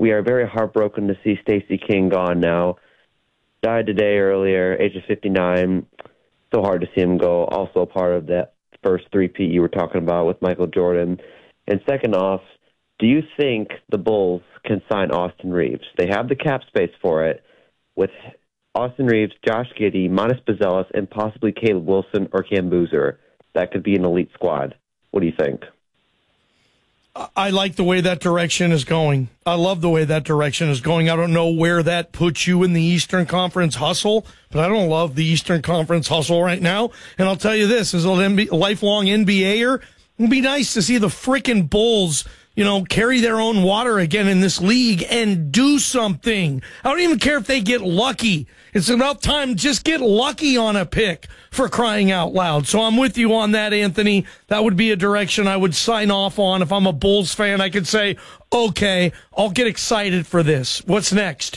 we are very heartbroken to see Stacey King gone now. Died today earlier, age of 59. So hard to see him go. Also a part of that first three-peat you were talking about with Michael Jordan. And second off, do you think the Bulls can sign Austin Reeves? They have the cap space for it with Austin Reeves, Josh Giddey, Manis Buzelis, and possibly Caleb Wilson or Cam Boozer. That could be an elite squad. What do you think? I like the way that direction is going. I love the way that direction is going. I don't know where that puts you in the Eastern Conference hustle, but I don't love the Eastern Conference hustle right now. And I'll tell you this, as a lifelong NBAer, it'd be nice to see the frickin' Bulls, carry their own water again in this league and do something. I don't even care if they get lucky. It's about time. Just get lucky on a pick, for crying out loud. So I'm with you on that, Anthony. That would be a direction I would sign off on. If I'm a Bulls fan, I could say, okay, I'll get excited for this. What's next?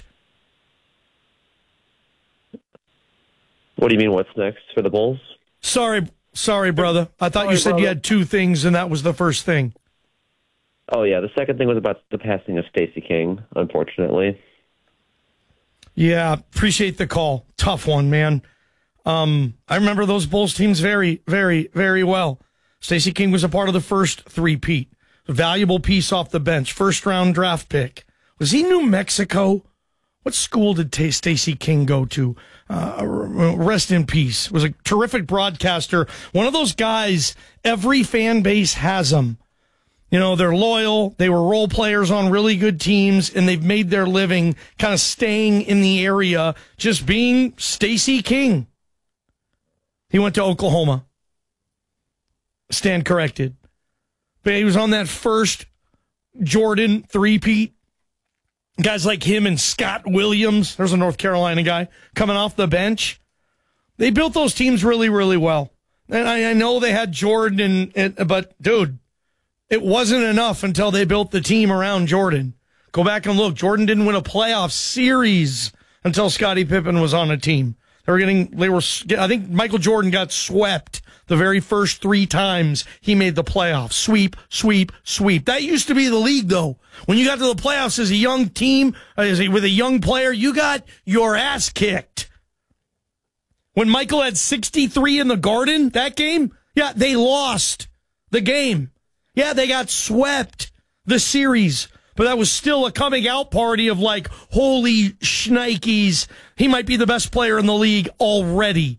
What do you mean, what's next for the Bulls? Sorry, brother. I thought you said you had two things, and that was the first thing. Oh, yeah. The second thing was about the passing of Stacey King, unfortunately. Yeah, appreciate the call. Tough one, man. I remember those Bulls teams very, very, very well. Stacey King was a part of the first three-peat. A valuable piece off the bench. First-round draft pick. Was he New Mexico? What school did Stacey King go to? Rest in peace. Was a terrific broadcaster. One of those guys, every fan base has them. They're loyal. They were role players on really good teams, and they've made their living kind of staying in the area, just being Stacey King. He went to Oklahoma. Stand corrected. But he was on that first Jordan three-peat. Guys like him and Scott Williams, there's a North Carolina guy, coming off the bench. They built those teams really, really well. And I know they had Jordan, but, dude, it wasn't enough until they built the team around Jordan. Go back and look. Jordan didn't win a playoff series until Scottie Pippen was on a team. I think Michael Jordan got swept the very first three times he made the playoffs. Sweep, sweep, sweep. That used to be the league, though. When you got to the playoffs as a young team, with a young player, you got your ass kicked. When Michael had 63 in the Garden, that game, yeah, they lost the game. Yeah, they got swept the series, but that was still a coming out party of like, holy shnikes, he might be the best player in the league already.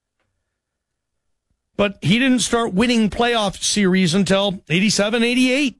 But he didn't start winning playoff series until 87, 88.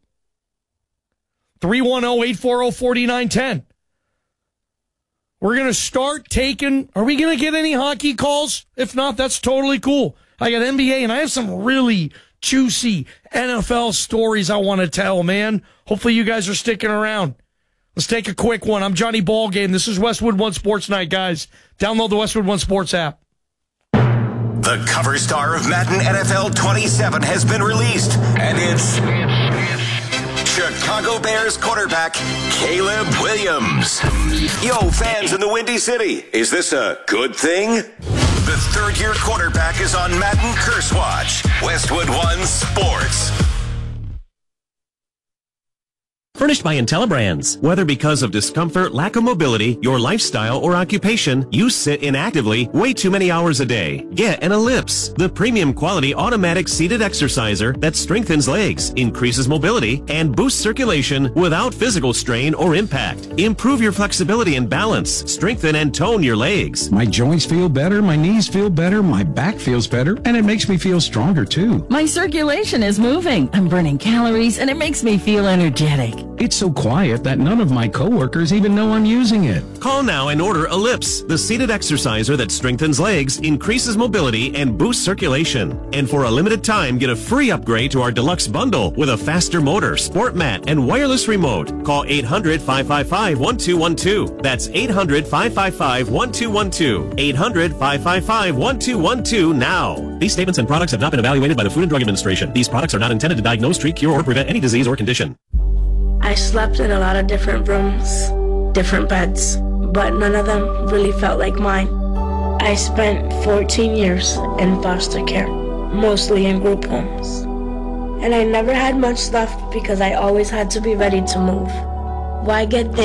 310-840-4910. We're going to start taking, are we going to get any hockey calls? If not, that's totally cool. I got NBA, and I have some really juicy NFL stories I want to tell, man. Hopefully you guys are sticking around. Let's take a quick one. I'm Johnny Ballgame. This is Westwood One Sports Night, guys. Download the Westwood One Sports app. The cover star of Madden NFL 27 has been released, and it's Chicago Bears quarterback Caleb Williams. Yo, fans in the Windy City, is this a good thing? The third-year quarterback is on Madden Curse Watch. Westwood One Sports. Furnished by IntelliBrands. Whether because of discomfort, lack of mobility, your lifestyle, or occupation, you sit inactively way too many hours a day. Get an Ellipse, the premium quality automatic seated exerciser that strengthens legs, increases mobility, and boosts circulation without physical strain or impact. Improve your flexibility and balance. Strengthen and tone your legs. My joints feel better, my knees feel better, my back feels better, and it makes me feel stronger too. My circulation is moving. I'm burning calories, and it makes me feel energetic. It's so quiet that none of my coworkers even know I'm using it. Call now and order Ellipse, the seated exerciser that strengthens legs, increases mobility, and boosts circulation. And for a limited time, get a free upgrade to our deluxe bundle with a faster motor, sport mat, and wireless remote. Call 800-555-1212. That's 800-555-1212. 800-555-1212 now. These statements and products have not been evaluated by the Food and Drug Administration. These products are not intended to diagnose, treat, cure, or prevent any disease or condition. I slept in a lot of different rooms, different beds, but none of them really felt like mine. I spent 14 years in foster care, mostly in group homes. And I never had much left because I always had to be ready to move. Why get things